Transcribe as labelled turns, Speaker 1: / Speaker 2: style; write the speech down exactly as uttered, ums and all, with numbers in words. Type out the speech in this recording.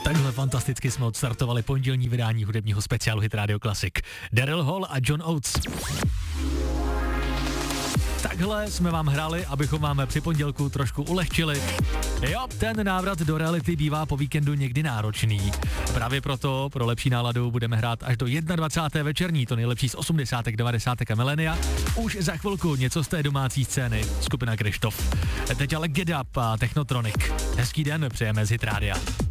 Speaker 1: Takhle fantasticky jsme odstartovali pondělní vydání hudebního speciálu Hit Radio Classic. Daryl Hall a John Oates. Takhle jsme vám hráli, abychom vám při pondělku trošku ulehčili. Jo, ten návrat do reality bývá po víkendu někdy náročný. Právě proto pro lepší náladu budeme hrát až do dvacáté první večerní, to nejlepší z osmdesátek, devadesátek a milénia. Už za chvilku něco z té domácí scény, skupina Krištof. Teď ale Get Up a Technotronic. Hezký den přejeme z Hit Rádia.